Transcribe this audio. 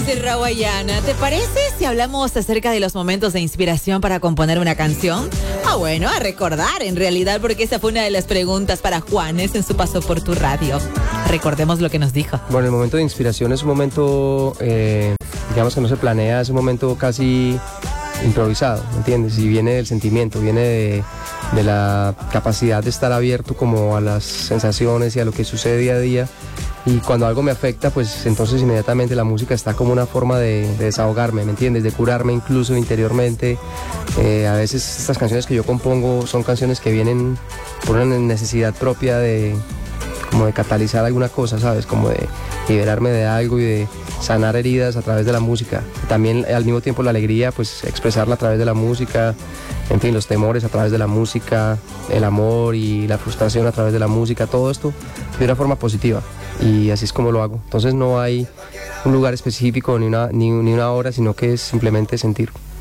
desde Rawayana. ¿Te parece si hablamos acerca de los momentos de inspiración para componer una canción? Bueno, a recordar en realidad, porque esa fue una de las preguntas para Juanes en su paso por tu radio. Recordemos lo que nos dijo. Bueno, el momento de inspiración es un momento, digamos que no se planea, es un momento casi improvisado, ¿me entiendes? Y viene del sentimiento, viene de la capacidad de estar abierto como a las sensaciones y a lo que sucede día a día. Y cuando algo me afecta, pues entonces inmediatamente la música está como una forma de desahogarme, ¿me entiendes? De curarme incluso interiormente. A veces estas canciones que yo compongo son canciones que vienen por una necesidad propia como de catalizar alguna cosa, ¿sabes? Como de liberarme de algo y de sanar heridas a través de la música. También al mismo tiempo la alegría, pues expresarla a través de la música, en fin, los temores a través de la música, el amor y la frustración a través de la música, todo esto de una forma positiva. Y así es como lo hago. Entonces no hay un lugar específico ni una hora, sino que es simplemente sentir.